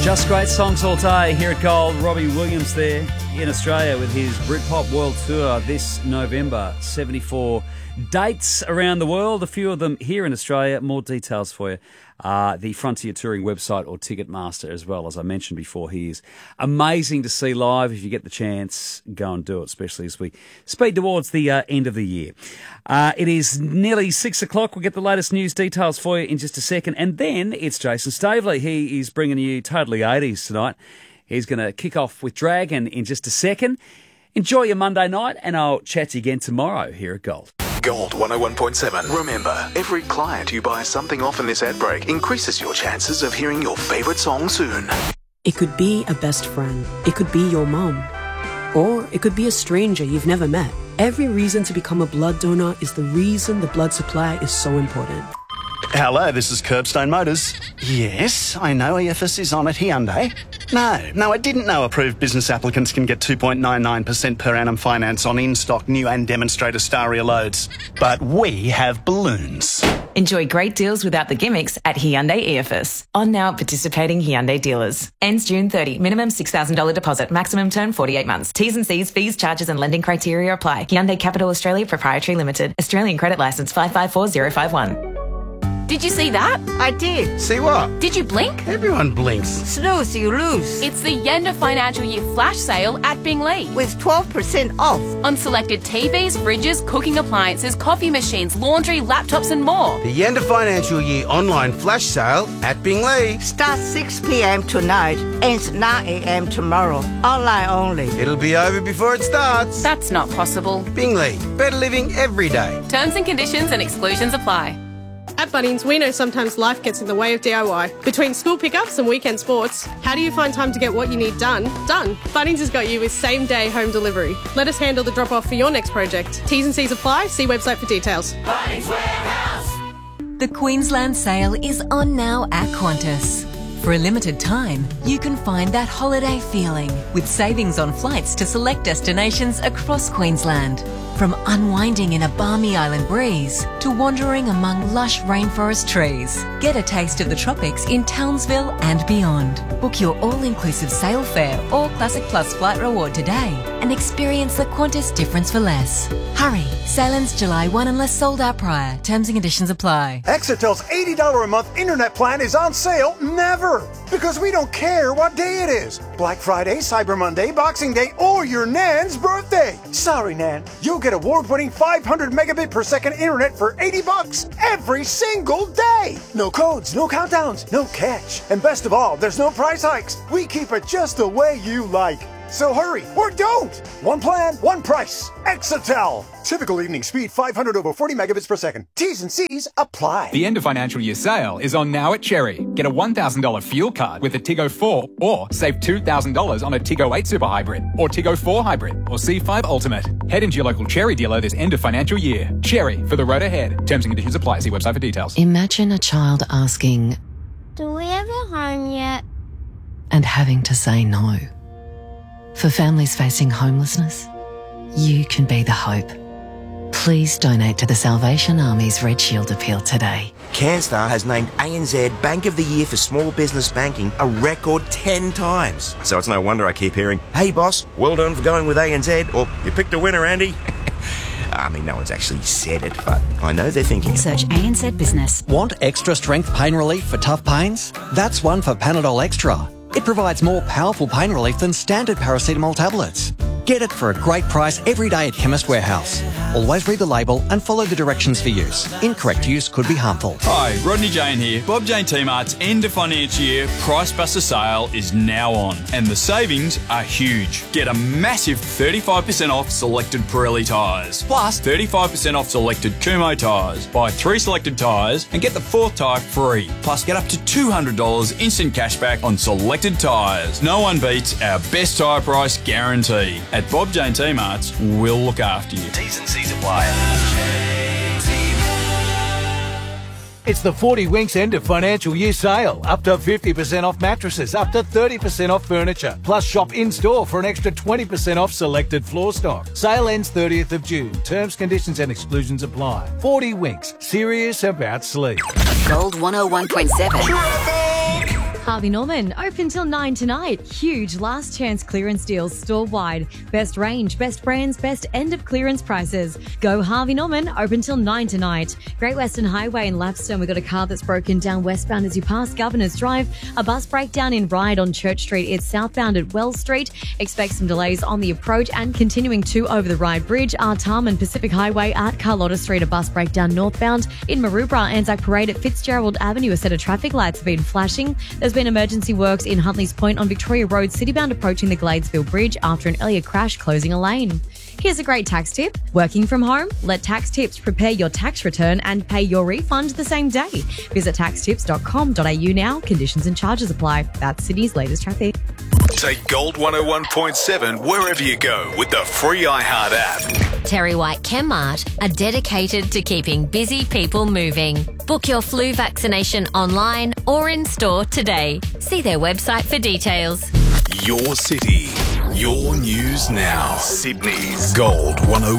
Just great songs all day here at Gold. Robbie Williams there in Australia with his Britpop World Tour this November. 74 dates around the world, a few of them here in Australia. More details for you. The Frontier Touring website or Ticketmaster as well. As I mentioned before, he is amazing to see live. If you get the chance, go and do it, especially as we speed towards the end of the year. It is nearly 6 o'clock. We'll get the latest news details for you in just a second. And then it's Jason Stavely. He is bringing you Totally 80s tonight. He's going to kick off with Dragon in just a second. Enjoy your Monday night, and I'll chat to you again tomorrow here at Gold. Gold 101.7. Remember, every client who buys something off in this ad break increases your chances of hearing your favourite song soon. It could be a best friend. It could be your mom. Or it could be a stranger you've never met. Every reason to become a blood donor is the reason the blood supply is so important. Hello, this is Curbstone Motors. Yes, I know EFS is on at Hyundai. No, I didn't know approved business applicants can get 2.99% per annum finance on in-stock new and demonstrator Staria loads. But we have balloons. Enjoy great deals without the gimmicks at Hyundai EFS. On now at participating Hyundai dealers. Ends June 30. Minimum $6,000 deposit. Maximum term 48 months. T's and C's, fees, charges and lending criteria apply. Hyundai Capital Australia Proprietary Limited. Australian Credit Licence 554051. Did you see that? I did. See what? Did you blink? Everyone blinks. Snooze, you lose. It's the Yenda Financial Year Flash Sale at Bingley. With 12% off. On selected TVs, fridges, cooking appliances, coffee machines, laundry, laptops and more. The Yenda Financial Year Online Flash Sale at Bingley. Starts 6 p.m. tonight. Ends 9 a.m. tomorrow. Online only. It'll be over before it starts. That's not possible. Bingley. Better living every day. Terms and conditions and exclusions apply. At Bunnings, we know sometimes life gets in the way of DIY. Between school pickups and weekend sports, how do you find time to get what you need done? Bunnings has got you with same-day home delivery. Let us handle the drop-off for your next project. T's and C's apply. See website for details. Bunnings Warehouse. The Queensland sale is on now at Qantas. For a limited time, you can find that holiday feeling with savings on flights to select destinations across Queensland. From unwinding in a balmy island breeze to wandering among lush rainforest trees. Get a taste of the tropics in Townsville and beyond. Book your all-inclusive sail fare or Classic Plus flight reward today and experience the Qantas difference for less. Hurry, sale ends July 1 unless sold out prior. Terms and conditions apply. Exetel's $80 a month internet plan is on sale never, because we don't care what day it is. Black Friday, Cyber Monday, Boxing Day, or your Nan's birthday. Sorry, Nan, you'll get award-winning 500 megabit per second internet for $80 every single day. No codes, no countdowns, no catch. And best of all, there's no price hikes. We keep it just the way you like. So hurry, or don't! One plan, one price. Exetel. Typical evening speed 500 over 40 megabits per second. T's and C's apply. The end of financial year sale is on now at Cherry. Get a $1,000 fuel card with a Tiggo 4 or save $2,000 on a Tiggo 8 Super Hybrid or Tiggo 4 Hybrid or C5 Ultimate. Head into your local Cherry dealer this end of financial year. Cherry, for the road ahead. Terms and conditions apply. See website for details. Imagine a child asking, "Do we have a home yet?" and having to say no. For families facing homelessness, you can be the hope. Please donate to the Salvation Army's Red Shield appeal today. CanStar has named ANZ Bank of the Year for Small Business Banking a record 10 times. So it's no wonder I keep hearing, "Hey boss, well done for going with ANZ," or "You picked a winner, Andy." I mean, no one's actually said it, but I know they're thinking. Search ANZ Business. Want extra strength pain relief for tough pains? That's one for Panadol Extra. It provides more powerful pain relief than standard paracetamol tablets. Get it for a great price every day at Chemist Warehouse. Always read the label and follow the directions for use. Incorrect use could be harmful. Hi, Rodney Jane here. Bob Jane T-Mart's end of financial year Price Buster sale is now on, and the savings are huge. Get a massive 35% off selected Pirelli tyres, plus 35% off selected Kumho tyres. Buy 3 selected tyres and get the 4th tyre free. Plus get up to $200 instant cashback on selected tyres. No one beats our best tyre price guarantee. At Bob Jane T-Mart's, we'll look after you. T's and C's apply. It's the 40 Winks end of financial year sale. Up to 50% off mattresses, up to 30% off furniture. Plus shop in-store for an extra 20% off selected floor stock. Sale ends 30th of June. Terms, conditions and exclusions apply. 40 Winks. Serious about sleep. Gold 101.7. Harvey Norman, open till 9 tonight. Huge last chance clearance deals store-wide. Best range, best brands, best end of clearance prices. Go Harvey Norman, open till 9 tonight. Great Western Highway in Lapstone, we've got a car that's broken down westbound as you pass Governor's Drive. A bus breakdown in Ryde on Church Street. It's southbound at Wells Street. Expect some delays on the approach and continuing to over the Ryde Bridge. Artarmon and Pacific Highway at Carlotta Street. A bus breakdown northbound. In Maroubra, Anzac Parade at Fitzgerald Avenue. A set of traffic lights have been flashing. There's been emergency works in Huntley's Point on Victoria Road, citybound approaching the Gladesville Bridge after an earlier crash closing a lane. Here's a great tax tip. Working from home? Let Tax Tips prepare your tax return and pay your refund the same day. Visit taxtips.com.au now. Conditions and charges apply. That's Sydney's latest traffic. Take Gold 101.7 wherever you go with the free iHeart app. Terry White Chemmart are dedicated to keeping busy people moving. Book your flu vaccination online or in store today. See their website for details. Your city, your news now. Sydney's Gold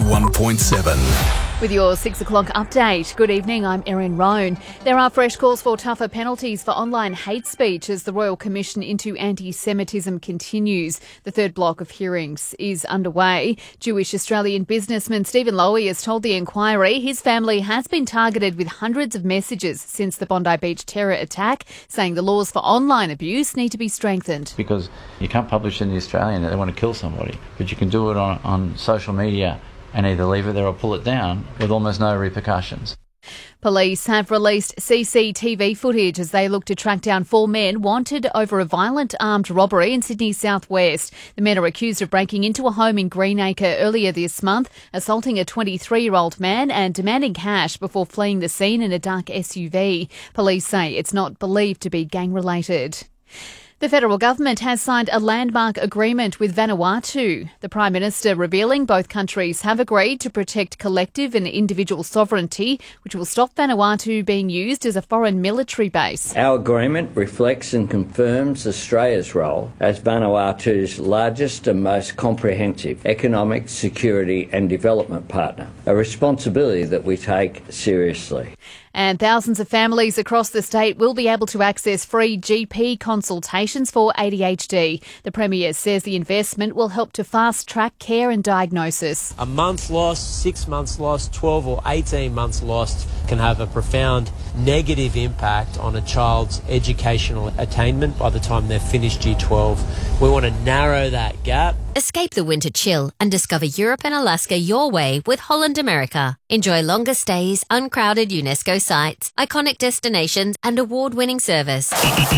101.7. With your 6 o'clock update. Good evening, I'm Erin Roan. There are fresh calls for tougher penalties for online hate speech as the Royal Commission into Anti-Semitism continues. The third block of hearings is underway. Jewish Australian businessman Stephen Lowy has told the inquiry his family has been targeted with hundreds of messages since the Bondi Beach terror attack, saying the laws for online abuse need to be strengthened. Because you can't publish in the Australian that they want to kill somebody, but you can do it on social media and either leave it there or pull it down with almost no repercussions. Police have released CCTV footage as they look to track down 4 men wanted over a violent armed robbery in Sydney's southwest. The men are accused of breaking into a home in Greenacre earlier this month, assaulting a 23-year-old man and demanding cash before fleeing the scene in a dark SUV. Police say it's not believed to be gang-related. The federal government has signed a landmark agreement with Vanuatu. The Prime Minister revealing both countries have agreed to protect collective and individual sovereignty, which will stop Vanuatu being used as a foreign military base. Our agreement reflects and confirms Australia's role as Vanuatu's largest and most comprehensive economic, security and development partner, a responsibility that we take seriously. And thousands of families across the state will be able to access free GP consultations for ADHD. The Premier says the investment will help to fast-track care and diagnosis. A month lost, 6 months lost, 12 or 18 months lost can have a profound negative impact on a child's educational attainment by the time they've finished Year 12. We want to narrow that gap. Escape the winter chill and discover Europe and Alaska your way with Holland America. Enjoy longer stays, uncrowded UNESCO sites, iconic destinations and award-winning service.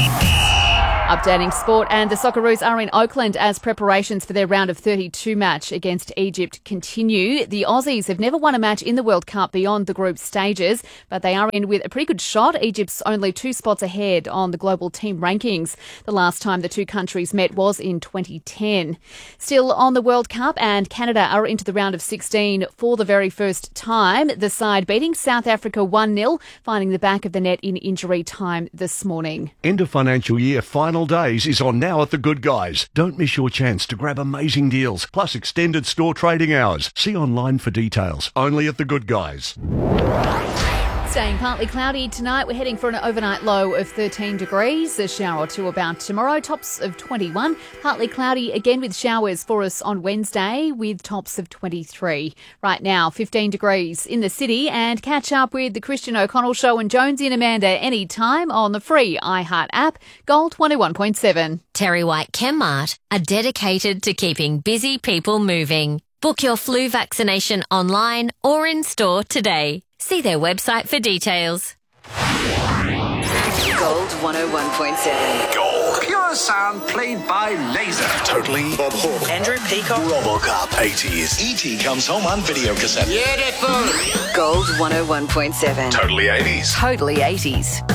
Updating sport, and the Socceroos are in Oakland as preparations for their round of 32 match against Egypt continue. The Aussies have never won a match in the World Cup beyond the group stages, but they are in with a pretty good shot. Egypt's only 2 spots ahead on the global team rankings. The last time the two countries met was in 2010. Still on the World Cup, and Canada are into the round of 16 for the very first time. The side beating South Africa 1-0, finding the back of the net in injury time this morning. End of financial year final days is on now at The Good Guys. Don't miss your chance to grab amazing deals, plus extended store trading hours. See online for details. Only at The Good Guys. Staying partly cloudy tonight. We're heading for an overnight low of 13 degrees. A shower or two about tomorrow. Tops of 21. Partly cloudy again with showers for us on Wednesday with tops of 23. Right now, 15 degrees in the city. And catch up with the Christian O'Connell Show and Jonesy and Amanda anytime on the free iHeart app. Gold 101.7. Terry White Chemmart are dedicated to keeping busy people moving. Book your flu vaccination online or in store today. See their website for details. Gold 101.7. Gold. Pure sound played by laser. Totally. Bob Hawke. Andrew Peacock. RoboCop. 80s. E.T. comes home on video cassette. Beautiful. Gold 101.7. Totally 80s. Totally 80s.